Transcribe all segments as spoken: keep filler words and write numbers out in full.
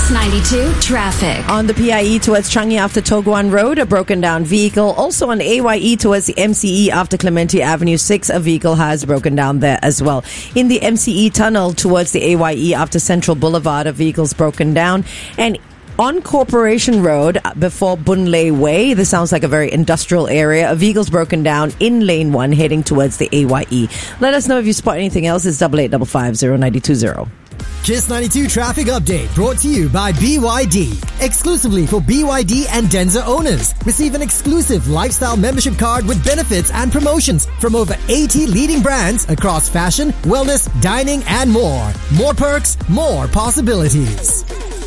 Kiss ninety-two traffic. On the P I E towards Changi after Toguan Road, a broken down vehicle. Also on A Y E towards the M C E after Clementi Avenue six, a vehicle has broken down there as well. In the M C E tunnel towards the A Y E after Central Boulevard, a vehicle's broken down. And on Corporation Road before Boon Lay Way, this sounds like a very industrial area, a vehicle's broken down in lane one heading towards the A Y E. Let us know if you spot anything else. It's eight eight five five zero nine two zero. Kiss ninety-two Traffic Update brought to you by B Y D. Exclusively for B Y D and Denza owners. Receive an exclusive lifestyle membership card with benefits and promotions from over eighty leading brands across fashion, wellness, dining, and more. More perks, more possibilities.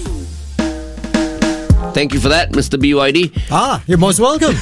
Thank you for that, Mister B Y D. Ah, you're most welcome.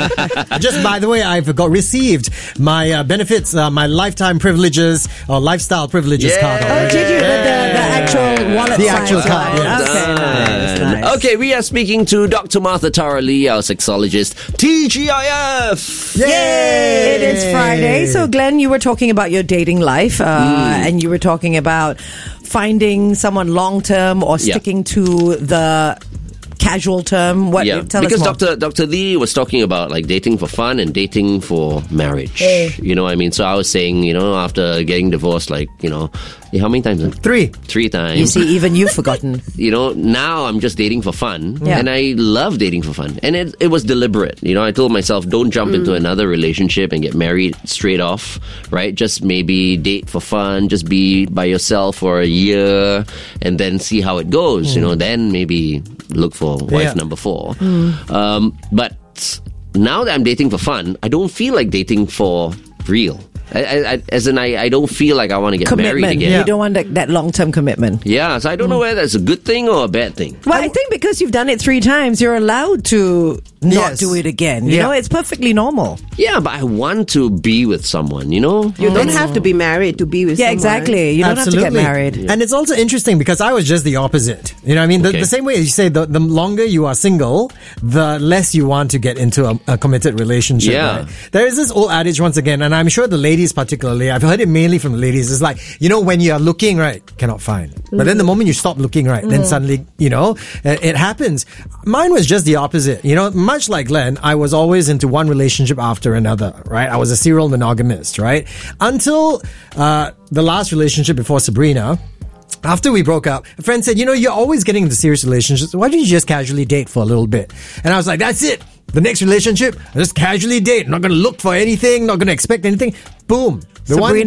Just by the way, I've got received my uh, benefits, uh, my lifetime privileges or lifestyle privileges Yeah. card. Oh, already. did you? The, the, the actual wallet The size actual one. card, yes. Okay, nice, nice. Okay, we are speaking to Doctor Martha Tara Lee, our sexologist. T G I F! Yay! It is Friday. So, Glenn, you were talking about your dating life, uh, Mm. and you were talking about finding someone long term or Yeah. sticking to the casual term. What? Yeah, Tell because us more. Doctor Doctor Lee was talking about like dating for fun and dating for marriage. Hey. You know what I mean? So I was saying, you know, after getting divorced, like, you know, how many times? Three. Three times. You see, even you've forgotten. You know, now I'm just dating for fun, Yeah. and I love dating for fun, and it it was deliberate. You know, I told myself, don't jump into another relationship and get married straight off, right? Just maybe date for fun, just be by yourself for a year, and then see how it goes. You know, then maybe look for wife Yeah. number four. Um, but now that I'm dating for fun, I don't feel like dating for real. I, I, I- as in, I, I don't feel like I want to get married Commitment. again. You don't want that, that long term commitment. Yeah, so I don't know whether that's a good thing or a bad thing. Well, I think because you've done it three times, you're allowed to not Yes. do it again. You Yeah. know, it's perfectly normal. Yeah, but I want to be with someone, you know? You don't have to be married to be with Yeah, someone. exactly. You don't Absolutely. have to get married. And it's also interesting because I was just the opposite. You know what I mean? The, Okay. the same way you say, the, the longer you are single, the less you want to get into a, a committed relationship. Yeah. Right? There is this old adage once again, and I'm sure the ladies particularly, I've heard it mainly from the ladies, it's like, you know, when you are looking right, cannot find. But then the moment you stop looking right, then suddenly, you know, it, it happens. Mine was just the opposite. You know, much like Glenn, I was always into one relationship after another, right? I was a serial monogamist, right? Until uh, the last relationship before Sabrina. After we broke up, a friend said, you know, you're always getting into serious relationships. Why don't you just casually date for a little bit? And I was like, that's it. The next relationship, I just casually date. I'm not going to look for anything, not going to expect anything. Boom. The one Sabrina